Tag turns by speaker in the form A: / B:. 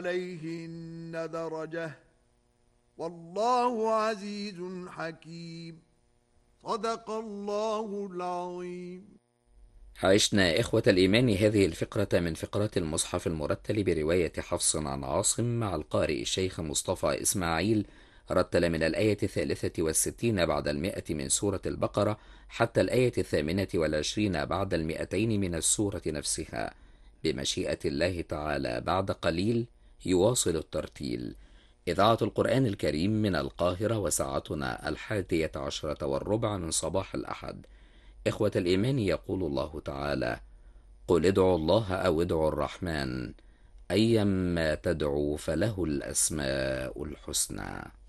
A: عليهن درجة والله عزيز حكيم صدق الله العظيم.
B: عشنا إخوة الإيمان هذه الفقرة من فقرات المصحف المرتل برواية حفص عن عاصم مع القارئ الشيخ مصطفى إسماعيل. رتل من الآية 63 بعد 100 من سورة البقرة حتى الآية 28 بعد 200 من السورة نفسها. بمشيئة الله تعالى بعد قليل يواصل الترتيل. إذاعة القرآن الكريم من القاهرة، وساعتنا 11:15 من صباح الأحد. إخوة الإيمان، يقول الله تعالى: قل ادعوا الله أو ادعوا الرحمن أيما تدعوا فله الأسماء الحسنى.